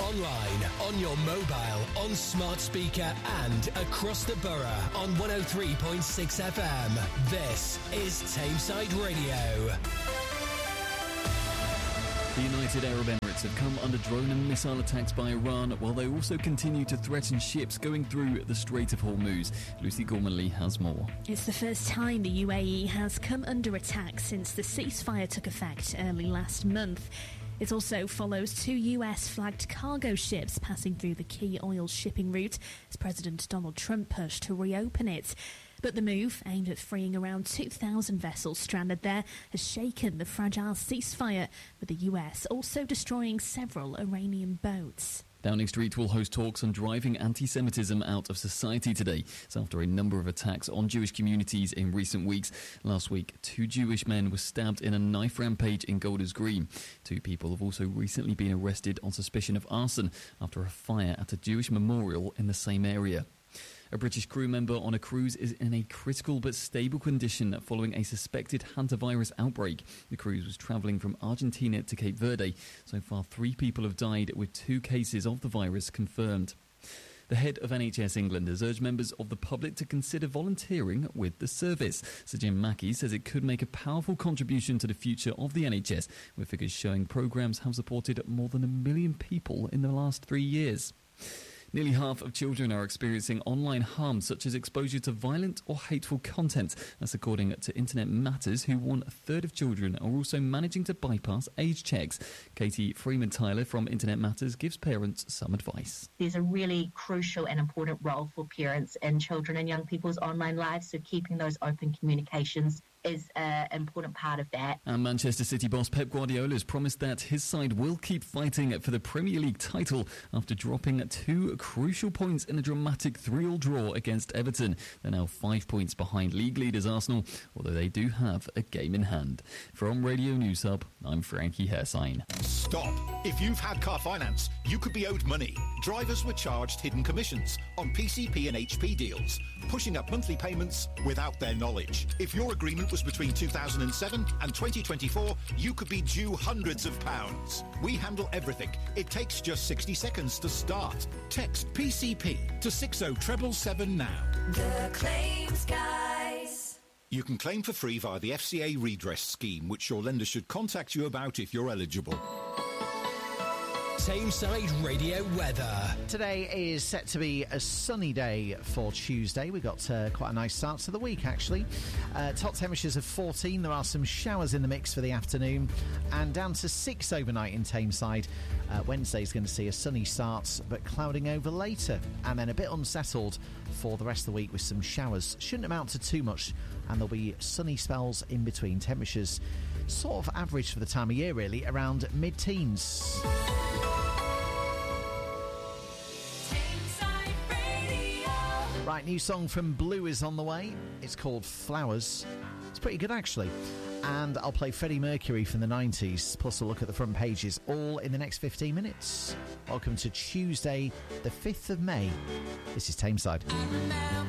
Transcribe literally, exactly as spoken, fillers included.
online, on your mobile, on smart speaker and across the borough on one oh three point six F M. This is Tameside Radio. The United Arab Emirates have come under drone and missile attacks by Iran, while they also continue to threaten ships going through the Strait of Hormuz. Lucy Gormanley has more. It's the first time the U A E has come under attack since the ceasefire took effect early last month. It also follows two U S-flagged cargo ships passing through the key oil shipping route as President Donald Trump pushed to reopen it. But the move, aimed at freeing around two thousand vessels stranded there, has shaken the fragile ceasefire, with the U S also destroying several Iranian boats. Downing Street will host talks on driving anti-Semitism out of society today. It's after a number of attacks on Jewish communities in recent weeks. Last week, two Jewish men were stabbed in a knife rampage in Golders Green. Two people have also recently been arrested on suspicion of arson after a fire at a Jewish memorial in the same area. A British crew member on a cruise is in a critical but stable condition following a suspected hantavirus outbreak. The cruise was travelling from Argentina to Cape Verde. So far, three people have died, with two cases of the virus confirmed. The head of N H S England has urged members of the public to consider volunteering with the service. Sir Jim Mackey says it could make a powerful contribution to the future of the N H S, with figures showing programmes have supported more than a million people in the last three years. Nearly half of children are experiencing online harm, such as exposure to violent or hateful content. That's according to Internet Matters, who one third of children are also managing to bypass age checks. Katie Freeman-Tyler from Internet Matters gives parents some advice. There's a really crucial and important role for parents in children and young people's online lives, so keeping those open communications is an important part of that. And Manchester City boss Pep Guardiola has promised that his side will keep fighting for the Premier League title after dropping two crucial points in a dramatic three all draw against Everton. They're now five points behind league leaders Arsenal, although they do have a game in hand. From Radio News Hub, I'm Frankie Hersign. Stop! If you've had car finance, you could be owed money. Drivers were charged hidden commissions on P C P and H P deals, pushing up monthly payments without their knowledge. If your agreement was between two thousand seven and twenty twenty-four, you could be due hundreds of pounds. We handle everything. It takes just sixty seconds to start. Text P C P to six oh seven seven now. The Claims Guys. You can claim for free via the F C A redress scheme, which your lender should contact you about if you're eligible. Tameside Radio weather. Today is set to be a sunny day for Tuesday. We got uh, quite a nice start to the week, actually. Uh, top temperatures of fourteen. There are some showers in the mix for the afternoon, and down to six overnight in Tameside. Uh, Wednesday's going to see a sunny start, but clouding over later, and then a bit unsettled for the rest of the week with some showers. Shouldn't amount to too much, and there'll be sunny spells in between. Temperatures sort of average for the time of year, really, around mid-teens. Right, new song from Blue is on the way. It's called Flowers. It's pretty good, actually. And I'll play Freddie Mercury from the nineties, plus a look at the front pages, all in the next fifteen minutes. Welcome to Tuesday, the fifth of May. This is Tameside.